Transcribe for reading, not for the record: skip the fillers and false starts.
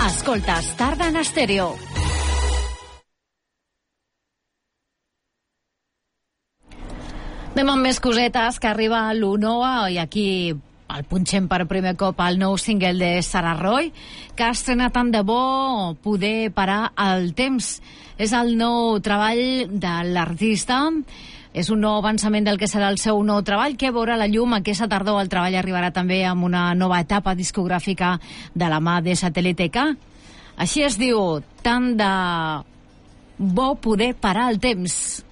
Escoltes Tarda en Estèreo. Anem amb més cosetes, que arriba l'Unoa, i aquí el punxem per primer cop el nou single de Sara Roy, que ha estrenat tant de bo Poder parar el temps. És el nou treball de l'artista. És un nou avançament del que serà el seu nou treball, que veurà la llum aquesta tardor. El treball arribarà també amb una nova etapa discogràfica de la mà de Satèl·lite K. Així es diu, tant de bo poder parar el temps.